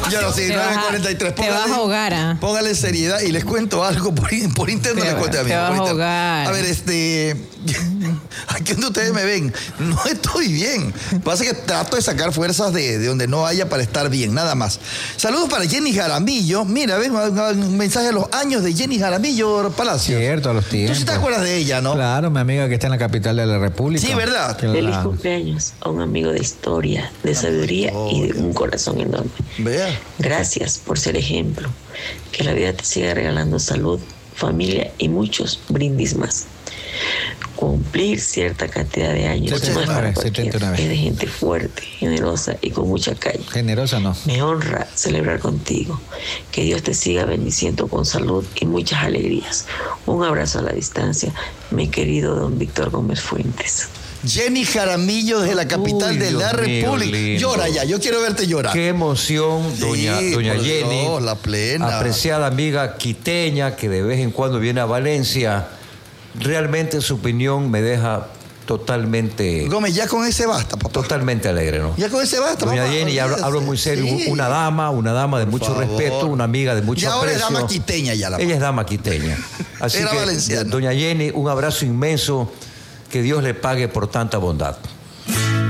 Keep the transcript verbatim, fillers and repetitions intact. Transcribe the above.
Yo no sé, nueve cuarenta y tres. Te vas a ahogar. ¿eh? Póngale seriedad y les cuento algo por, por interno. Te, les cuento a mí. te vas a ahogar. A ver, este. Aquí donde ustedes me ven, no estoy bien. Pasa que trato de sacar fuerzas de, de donde no haya para estar bien, nada más. Saludos para Jenny Jaramillo. Mira, ves un mensaje de los años de Jenny Jaramillo Palacio. Cierto, a los tiempos. Tú sí te acuerdas de ella, ¿no? Claro, mi amiga que está en la capital de la República. Sí, ¿verdad? Claro. Feliz cumpleaños a un amigo de historia, de sabiduría y de un corazón enorme. Vea. Gracias por ser ejemplo. Que la vida te siga regalando salud, familia y muchos brindis más. Cumplir cierta cantidad de años no es para cualquiera. Es de gente fuerte, generosa y con mucha calle. Generosa no. Me honra celebrar contigo. Que Dios te siga bendiciendo con salud y muchas alegrías. Un abrazo a la distancia, mi querido don Víctor Gómez Fuentes. Jenny Jaramillo desde la capital Uy, de Dios la República. mío, Llora ya, yo quiero verte llorar. Qué emoción, doña, Sí, doña por Jenny. Dios, la plena. Apreciada amiga quiteña que de vez en cuando viene a Valencia. Realmente su opinión me deja totalmente... Gómez, ya con ese basta, papá. Totalmente alegre, ¿no? Ya con ese basta, Doña papá. Jenny, hablo, hablo muy serio, Sí. una dama, una dama de Por mucho favor. respeto, una amiga de mucho Y ahora es aprecio. dama quiteña ya la Ella es dama quiteña. Así Era que, valenciana. doña Jenny, un abrazo inmenso, que Dios le pague por tanta bondad.